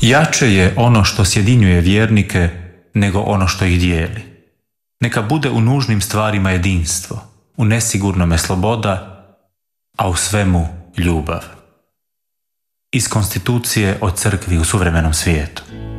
Jače je ono što sjedinjuje vjernike nego ono što ih dijeli. Neka bude u nužnim stvarima jedinstvo, u nesigurnome sloboda, a u svemu ljubav. Iz konstitucije o crkvi u suvremenom svijetu.